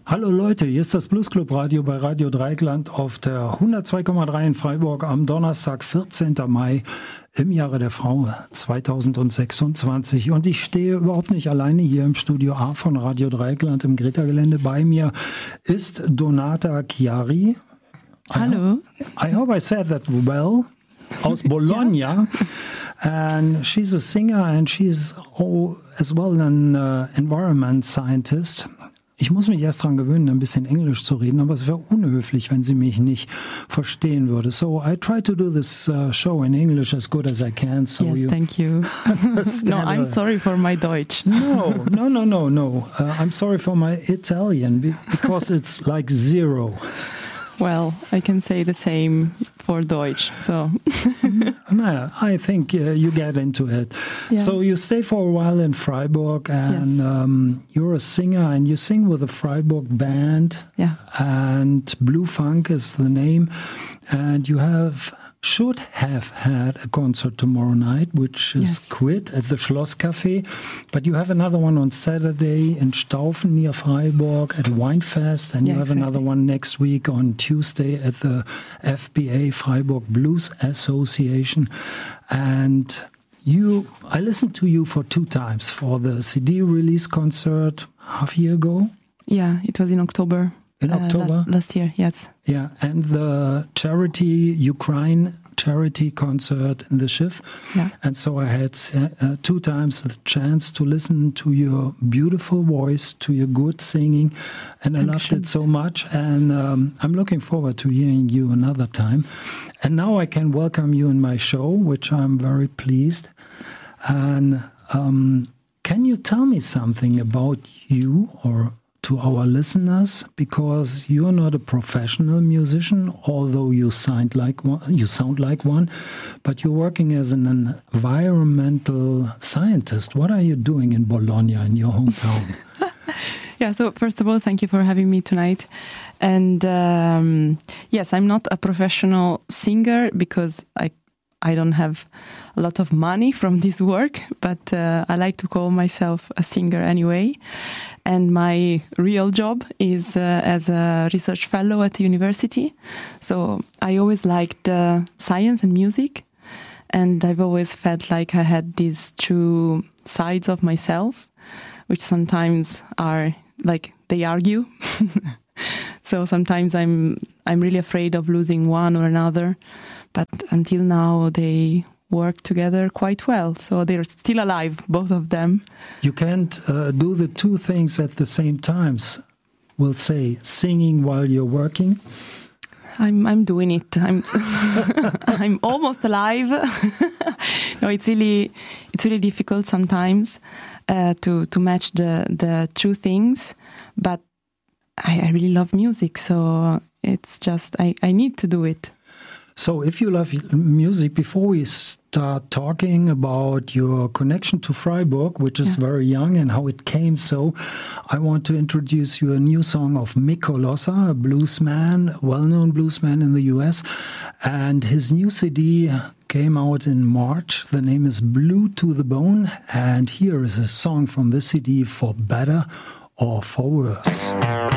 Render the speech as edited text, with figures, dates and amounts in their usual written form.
Hallo Leute, hier ist das Bluesclub Radio bei Radio Dreieckland auf der 102,3 in Freiburg am Donnerstag, 14. Mai im Jahre der Frau 2026. Und ich stehe überhaupt nicht alleine hier im Studio A von Radio Dreieckland im Greta-Gelände. Bei mir ist Donata Chiari. Hallo. I hope I said that well. Aus Bologna. And she's a singer and she's as well an environment scientist. Ich muss mich erst daran gewöhnen, ein bisschen Englisch zu reden, aber es wäre unhöflich, wenn sie mich nicht verstehen würde. So I try to do this show in English as good as I can. So yes, thank you. No, I'm sorry for my Deutsch. No. I'm sorry for my Italian because it's like zero. Well, I can say the same for Deutsch, so. I think you get into it. Yeah. So you stay for a while in Freiburg and yes. You're a singer and you sing with a Freiburg band. Yeah. And Blue Funk is the name. And you should have had a concert tomorrow night, which is Quit at the Schloss Café. But you have another one on Saturday in Staufen near Freiburg at Winefest. And you have another one next week on Tuesday at the FBA, Freiburg Blues Association. And I listened to you for 2 times for the CD release concert half a year ago. Yeah, it was in October. In October? Last year, yes. Yeah, and the Ukraine charity concert in the Schiff. Yeah. And so I had 2 times the chance to listen to your beautiful voice, to your good singing, and I loved it so much. And I'm looking forward to hearing you another time. And now I can welcome you in my show, which I'm very pleased. And can you tell me something about you or to our listeners, because you're not a professional musician, although you sound like one, but you're working as an environmental scientist. What are you doing in Bologna, in your hometown? Yeah, so first of all, thank you for having me tonight. And yes, I'm not a professional singer because I don't have a lot of money from this work, but I like to call myself a singer anyway. And my real job is as a research fellow at the university. So I always liked science and music. And I've always felt like I had these 2 sides of myself, which sometimes are like they argue. So sometimes I'm really afraid of losing one or another. But until now, they work together quite well. So they're still alive, both of them. You can't do the 2 things at the same time. We'll say singing while you're working. I'm doing it. I'm almost alive. No, it's really difficult sometimes to match the 2 things. But I really love music, so it's just I need to do it. So if you love music, before we start talking about your connection to Freiburg, which is very young and how it came so, I want to introduce you a new song of Mick Colossa, a bluesman, well-known bluesman in the US. And his new CD came out in March. The name is Blue to the Bone. And here is a song from this CD, For Better or For Worse.